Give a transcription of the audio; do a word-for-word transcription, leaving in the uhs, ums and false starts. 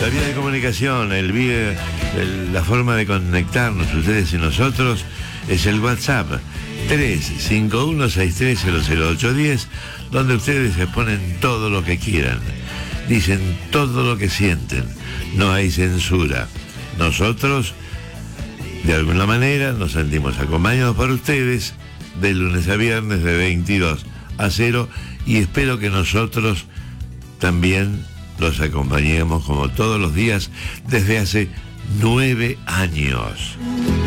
La vía de comunicación, el vía, el- la forma de conectarnos ustedes y nosotros es el WhatsApp tres cinco uno seis tres cero cero ocho uno cero, donde ustedes exponen todo lo que quieran, dicen todo lo que sienten, no hay censura. Nosotros, de alguna manera, nos sentimos acompañados por ustedes de lunes a viernes de veintidós a cero, y espero que nosotros también los acompañemos como todos los días desde hace nueve años.